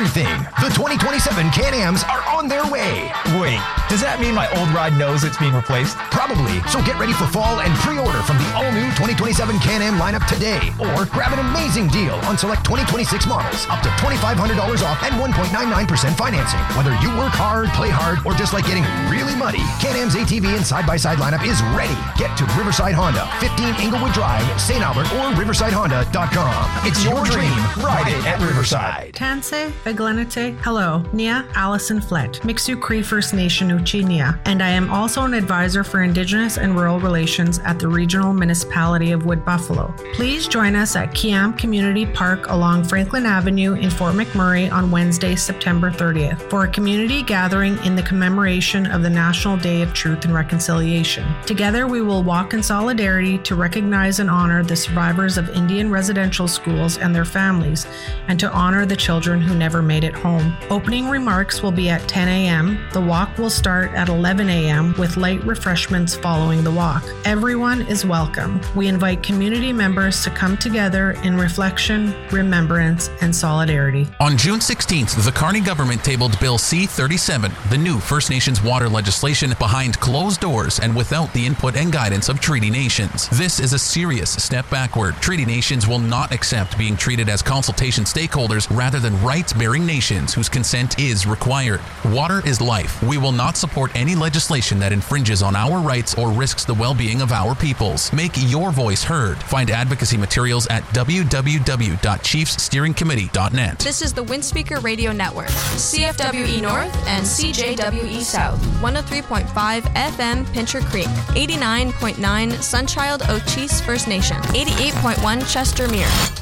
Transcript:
everything. The 2027 Can-Ams are on their way. Wait, does that mean my old ride knows it's being replaced? Probably. So get ready for fall and pre-order from the all-new 2027 Can-Am lineup today. Or grab an amazing deal on select 2026 models. Up to $2,500 off and 1.99% financing. Whether you work hard, play hard, or just like getting really muddy, Can-Am's ATV and side-by-side lineup is ready. Get to Riverside Honda, 15 Inglewood Drive, St. Albert, or riversidehonda.com. It's your dream. Ride it at Riverside. Tanse, Beglenite, hello, Nia Allison Flett, Mixu Cree First Nation Uchinia, and I am also an advisor for Indigenous and Rural Relations at the Regional Municipality of Wood Buffalo. Please join us at Kiam Community Park along Franklin Avenue in Fort McMurray on Wednesday, September 30th for a community gathering in the commemoration of the National Day of Truth and Reconciliation. Together we will walk in solidarity to recognize and honor the survivors of Indian residential schools and their families, and to honor the children who never made it home. Opening remarks will be at 10 a.m. The walk will start at 11 a.m. with light refreshments following the walk. Everyone is welcome. We invite community members to come together in reflection, remembrance, and solidarity. On June 16th, the Carney government tabled Bill C-37, the new First Nations water legislation, behind closed doors and without the input and guidance of Treaty Nations. This is a serious step backward. Treaty Nations will not accept being treated as consultation stakeholders rather than rights-bearing nations whose consent is required. Water is life. We will not support any legislation that infringes on our rights or risks the well-being of our peoples. Make your voice heard. Find advocacy materials at www.chiefssteeringcommittee.net. This is the Windspeaker Radio Network, CFWE North and CJWE South, 103.5 FM Pincher Creek, 89.9 Sunchild Ochese First Nation, 88.1 Chestermere.